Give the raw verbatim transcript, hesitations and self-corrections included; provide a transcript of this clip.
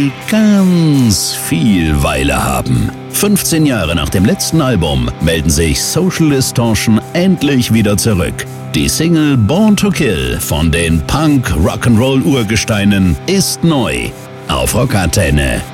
ganz viel Weile haben. fünfzehn Jahre nach dem letzten Album melden sich Social Distortion endlich wieder zurück. Die Single Born to Kill von den Punk-Rock'n'Roll-Urgesteinen ist neu auf Rockantenne.